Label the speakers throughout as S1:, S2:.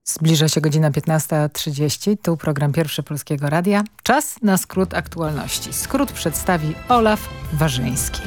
S1: Zbliża się godzina 15:30. Tu program Pierwszy Polskiego Radia. Czas na skrót aktualności. Skrót przedstawi Olaf Warzyński.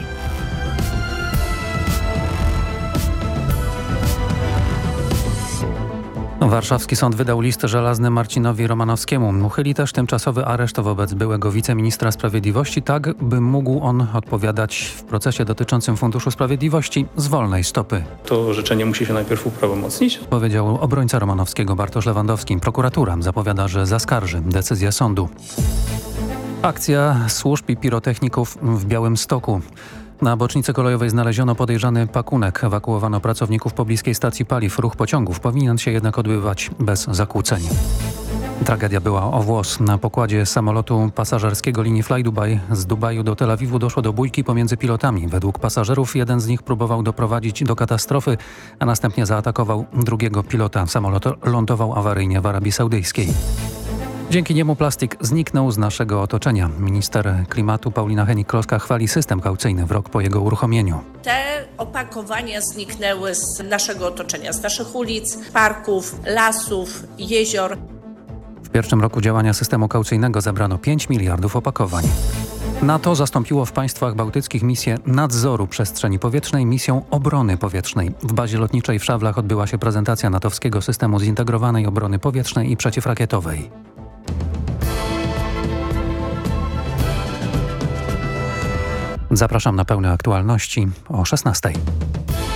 S2: Warszawski sąd wydał list żelazny Marcinowi Romanowskiemu. Uchyli też tymczasowy areszt wobec byłego wiceministra sprawiedliwości, tak by mógł on odpowiadać w procesie dotyczącym Funduszu Sprawiedliwości z wolnej stopy.
S3: To orzeczenie musi się najpierw uprawomocnić,
S2: powiedział obrońca Romanowskiego Bartosz Lewandowski. Prokuratura zapowiada, że zaskarży decyzję sądu. Akcja służb i pirotechników w Białymstoku. Na bocznicy kolejowej znaleziono podejrzany pakunek. Ewakuowano pracowników pobliskiej stacji paliw. Ruch pociągów powinien się jednak odbywać bez zakłóceń. Tragedia była o włos. Na pokładzie samolotu pasażerskiego linii Fly Dubai z Dubaju do Tel Awiwu doszło do bójki pomiędzy pilotami. Według pasażerów jeden z nich próbował doprowadzić do katastrofy, a następnie zaatakował drugiego pilota. Samolot lądował awaryjnie w Arabii Saudyjskiej. Dzięki niemu plastik zniknął z naszego otoczenia. Minister klimatu Paulina Hennig-Kloska chwali system kaucyjny w rok po jego uruchomieniu.
S4: Te opakowania zniknęły z naszego otoczenia, z naszych ulic, parków, lasów, jezior.
S2: W pierwszym roku działania systemu kaucyjnego zebrano 5 miliardów opakowań. NATO zastąpiło w państwach bałtyckich misję nadzoru przestrzeni powietrznej misją obrony powietrznej. W bazie lotniczej w Szawlach odbyła się prezentacja natowskiego systemu zintegrowanej obrony powietrznej i przeciwrakietowej. Zapraszam na pełne aktualności o 16:00.